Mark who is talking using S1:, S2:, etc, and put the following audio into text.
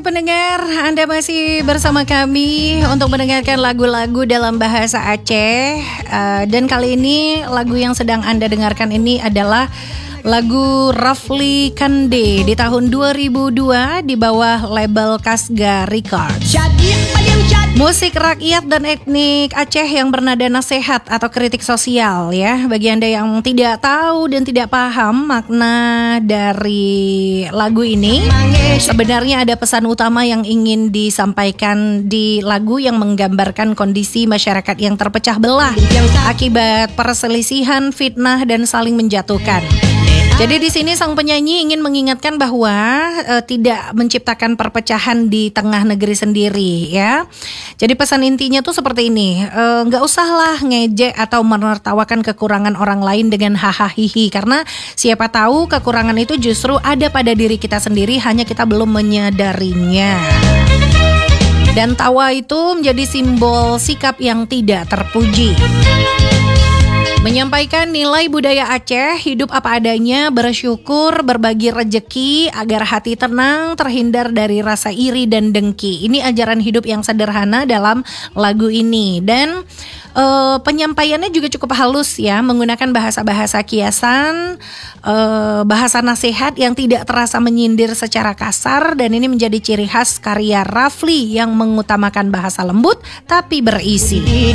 S1: pendengar, Anda masih bersama kami untuk mendengarkan lagu-lagu dalam bahasa Aceh. Dan kali ini lagu yang sedang Anda dengarkan ini adalah lagu Rafli Kande di tahun 2002 di bawah label Kasga Records. Musik rakyat dan etnik Aceh yang bernada nasihat atau kritik sosial ya. Bagi Anda yang tidak tahu dan tidak paham makna dari lagu ini, sebenarnya ada pesan utama yang ingin disampaikan di lagu yang menggambarkan kondisi masyarakat yang terpecah belah akibat perselisihan, fitnah dan saling menjatuhkan. Jadi di sini sang penyanyi ingin mengingatkan bahwa tidak menciptakan perpecahan di tengah negeri sendiri ya. Jadi pesan intinya tuh seperti ini, nggak usahlah ngejek atau menertawakan kekurangan orang lain dengan hahaha, karena siapa tahu kekurangan itu justru ada pada diri kita sendiri, hanya kita belum menyadarinya. Dan tawa itu menjadi simbol sikap yang tidak terpuji. Menyampaikan nilai budaya Aceh, hidup apa adanya, bersyukur, berbagi rejeki agar hati tenang, terhindar dari rasa iri dan dengki. Ini ajaran hidup yang sederhana dalam lagu ini. Dan penyampaiannya juga cukup halus ya, menggunakan bahasa-bahasa kiasan, bahasa nasihat yang tidak terasa menyindir secara kasar. Dan ini menjadi ciri khas karya Rafli yang mengutamakan bahasa lembut tapi berisi.